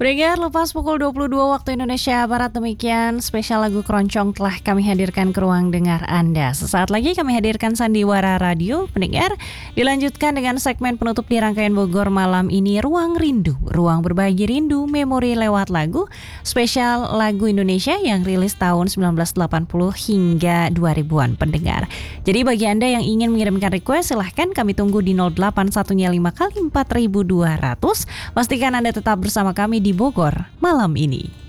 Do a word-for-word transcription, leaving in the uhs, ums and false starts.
Pendengar, lepas pukul dua puluh dua waktu Indonesia Barat, demikian spesial lagu Keroncong telah kami hadirkan ke ruang dengar Anda. Sesaat lagi kami hadirkan Sandiwara Radio. Pendengar, dilanjutkan dengan segmen penutup di rangkaian Bogor malam ini, Ruang Rindu. Ruang berbagi rindu, memori lewat lagu. Spesial lagu Indonesia yang rilis tahun sembilan belas delapan puluh hingga dua ribuan pendengar. Jadi bagi Anda yang ingin mengirimkan request, silahkan kami tunggu di nol delapan satu lima kali empat ribu dua ratus. Pastikan Anda tetap bersama kami di Bogor malam ini.